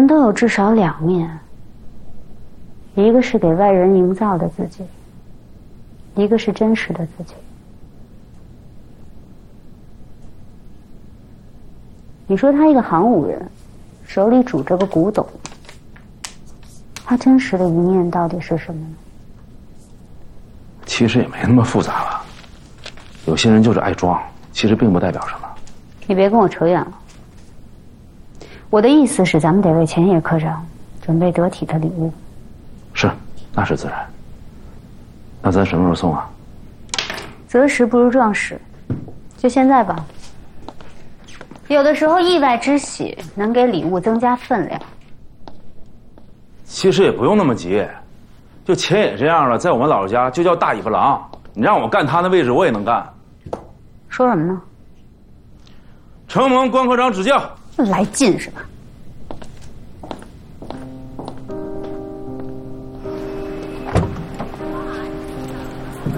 人都有至少两面，一个是给外人营造的自己，一个是真实的自己。你说他一个行武人，手里拄着个古董，他真实的一面到底是什么呢？ 其实也没那么复杂了，有些人就是爱装，其实并不代表什么。 你别跟我扯远了。我的意思是，咱们得为钱野科长准备得体的礼物。 是，那是自然。那咱什么时候送啊？ 择时不如撞时，就现在吧。有的时候意外之喜能给礼物增加分量。 其实也不用那么急，就钱野这样了，在我们老家就叫大尾巴狼。你让我干他那位置，我也能干。 说什么呢？ 承蒙关科长指教。 来劲是吧？